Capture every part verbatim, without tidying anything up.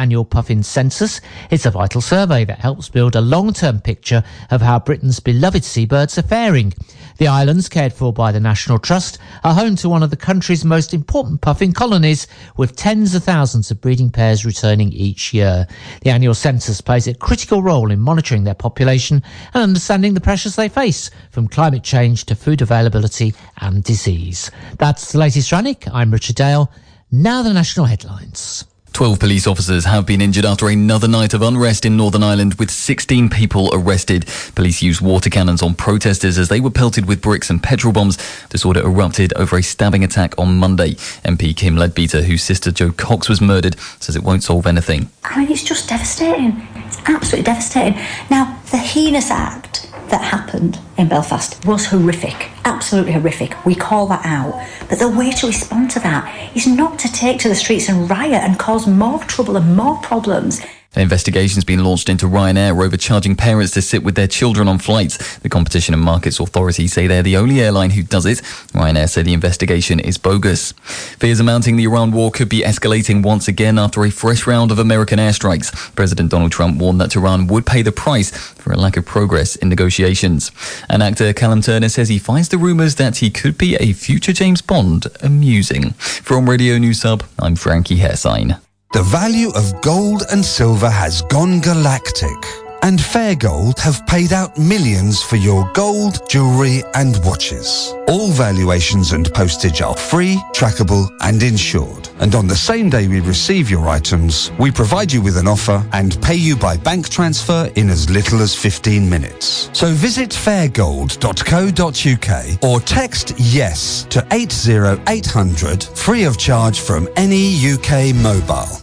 annual Puffin Census. It's a vital survey that helps build a long-term picture of how Britain's beloved seabirds are faring. The islands, cared for by the National Trust, are home to one of the country's most important puffin colonies, with tens of thousands of breeding pairs returning each year. The annual census plays a critical role in monitoring their population and understanding the pressures they face, from climate change to food availability and disease. That's the latest from Rannick. I'm Richard Dale. Now the national headlines. twelve police officers have been injured after another night of unrest in Northern Ireland, with sixteen people arrested. Police used water cannons on protesters as they were pelted with bricks and petrol bombs. Disorder erupted over a stabbing attack on Monday. M P Kim Leadbeater, whose sister Jo Cox was murdered, says it won't solve anything. I mean, it's just devastating. It's absolutely devastating. Now, the heinous act that happened in Belfast was horrific, absolutely horrific. We call that out. But the way to respond to that is not to take to the streets and riot and cause more trouble and more problems. An investigation's been launched into Ryanair over charging parents to sit with their children on flights. The Competition and Markets Authority say they're the only airline who does it. Ryanair said the investigation is bogus. Fears are mounting the Iran war could be escalating once again after a fresh round of American airstrikes. President Donald Trump warned that Tehran would pay the price for a lack of progress in negotiations. And actor Callum Turner says he finds the rumours that he could be a future James Bond amusing. From Radio News Hub, I'm Frankie Hairsign. The value of gold and silver has gone galactic, and Fair Gold have paid out millions for your gold, jewellery and watches. All valuations and postage are free, trackable and insured. And on the same day we receive your items, we provide you with an offer and pay you by bank transfer in as little as fifteen minutes. So visit fair gold dot co dot uk or text YES to eight zero eight hundred, free of charge from any U K mobile.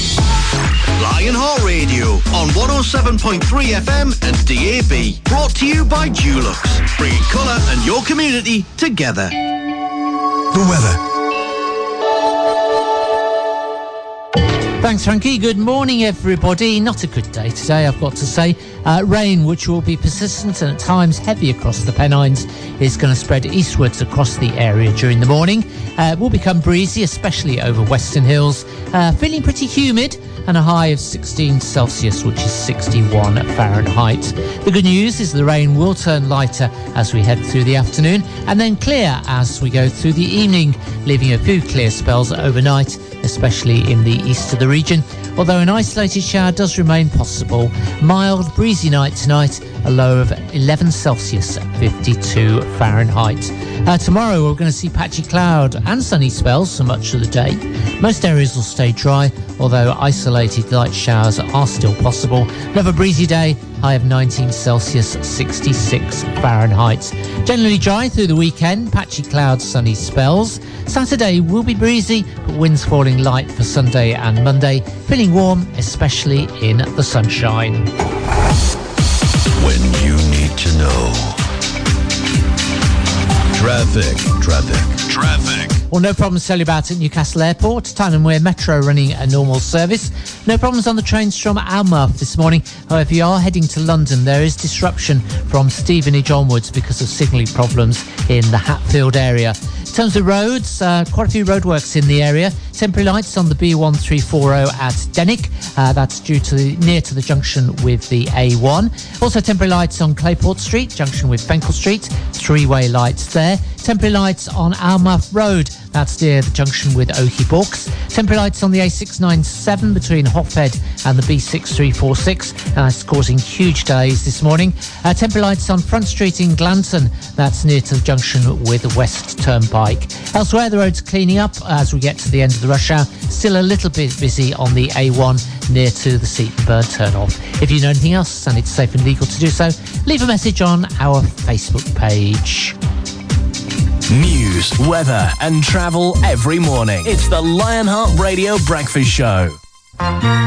Lionheart Radio on one oh seven point three F M and D A B. Brought to you by Dulux, bringing colour and your community together. The weather. Thanks, Frankie. Good morning, everybody. Not a good day today, I've got to say. Uh, rain, which will be persistent and at times heavy across the Pennines, is going to spread eastwards across the area during the morning. Uh, it will become breezy, especially over Western Hills. Uh, feeling pretty humid, and a high of sixteen Celsius, which is sixty-one Fahrenheit. The good news is the rain will turn lighter as we head through the afternoon, and then clear as we go through the evening, leaving a few clear spells overnight, especially in the east of the region, although an isolated shower does remain possible. Mild, breezy night tonight, a low of eleven Celsius, fifty-two Fahrenheit. Uh, tomorrow we're going to see patchy cloud and sunny spells for much of the day. Most areas will stay dry, although isolated light showers are still possible. Another breezy day, high of nineteen Celsius, sixty-six Fahrenheit. Generally dry through the weekend, patchy clouds, sunny spells. Saturday will be breezy, but winds falling light for Sunday and Monday. Feeling warm, especially in the sunshine. When you need to know. Traffic, traffic, traffic. Well, no problems to tell you about at Newcastle Airport. Tyne Wear Metro running a normal service. No problems on the trains from Almouth this morning. However, if you are heading to London, there is disruption from Stevenage onwards because of signalling problems in the Hatfield area. In terms of roads, uh, quite a few roadworks in the area. Temporary lights on the B one three four zero at Denwick. Uh, that's due to the, near to the junction with the A one. Also temporary lights on Clayport Street, junction with Fenkell Street. Three-way lights there. Temporary lights on Almouth Road. That's near the junction with Oakey Books. Temporary lights on the A six ninety-seven between Hophead and the B six three four six. And that's causing huge delays this morning. Uh, temporary lights on Front Street in Glanton. That's near to the junction with West Turnpike. Elsewhere, the road's cleaning up as we get to the end of the rush hour. Still a little bit busy on the A one near to the Seatonburn turnoff. If you know anything else and it's safe and legal to do so, leave a message on our Facebook page. News, weather and travel every morning. It's the Lionheart Radio Breakfast Show.